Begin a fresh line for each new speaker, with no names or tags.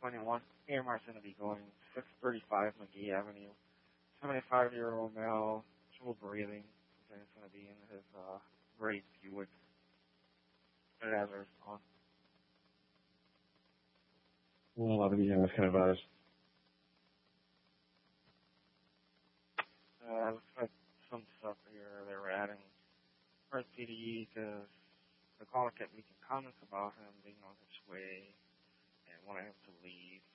21. AMR's going to be going 635 McGee Avenue. 75-year-old male, trouble breathing. And it's going to be in his gray Buick. It has a response.
Well, a lot of these in this kind of virus.
Looks like some stuff here they were adding first PDE because the caller kept making comments about him being on his way and wanted him to leave.